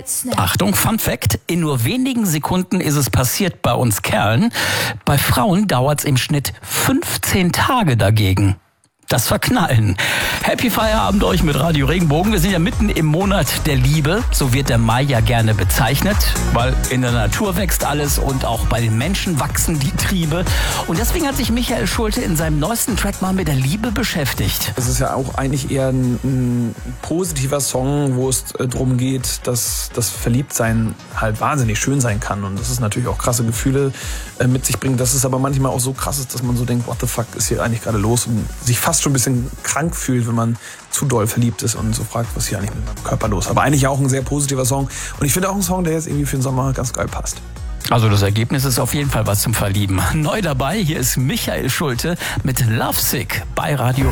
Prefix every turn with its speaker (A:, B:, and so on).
A: Achtung, Fun Fact, in nur wenigen Sekunden ist es passiert bei uns Kerlen. Bei Frauen dauert es im Schnitt 15 Tage dagegen. Das Verknallen. Happy Feierabend euch mit Radio Regenbogen. Wir sind ja mitten im Monat der Liebe. So wird der Mai ja gerne bezeichnet, weil in der Natur wächst alles und auch bei den Menschen wachsen die Triebe. Und deswegen hat sich Michael Schulte in seinem neuesten Track mal mit der Liebe beschäftigt.
B: Es ist ja auch eigentlich eher ein positiver Song, wo es darum geht, dass das Verliebtsein halt wahnsinnig schön sein kann. Und dass es natürlich auch krasse Gefühle mit sich bringt. Dass es aber manchmal auch so krass ist, dass man so denkt, what the fuck ist hier eigentlich gerade los? Und sich fast schon ein bisschen krank fühlt, wenn man zu doll verliebt ist und so fragt, was hier eigentlich mit meinem Körper los ist. Aber eigentlich auch ein sehr positiver Song. Und ich finde auch ein Song, der jetzt irgendwie für den Sommer ganz geil passt.
A: Also das Ergebnis ist auf jeden Fall was zum Verlieben. Neu dabei, hier ist Michael Schulte mit Lovesick bei Radio